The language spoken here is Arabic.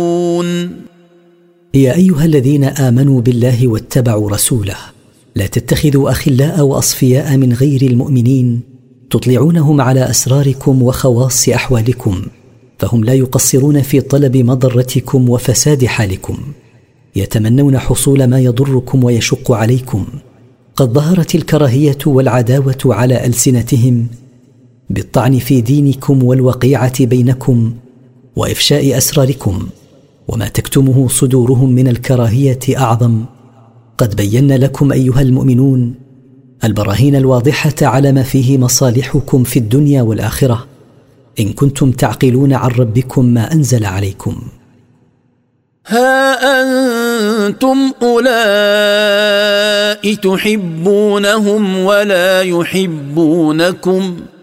يا أيها الذين آمنوا بالله واتبعوا رسوله لا تتخذوا أخلاء وأصفياء من غير المؤمنين تطلعونهم على أسراركم وخواص أحوالكم، فهم لا يقصرون في طلب مضرتكم وفساد حالكم، يتمنون حصول ما يضركم ويشق عليكم. قد ظهرت الكراهية والعداوة على ألسنتهم بالطعن في دينكم والوقيعة بينكم وإفشاء أسراركم، وما تكتمه صدورهم من الكراهية أعظم. قد بينا لكم أيها المؤمنون البراهين الواضحة على ما فيه مصالحكم في الدنيا والآخرة، إن كنتم تعقلون عن ربكم ما أنزل عليكم. ها أنتم أولئك تحبونهم ولا يحبونكم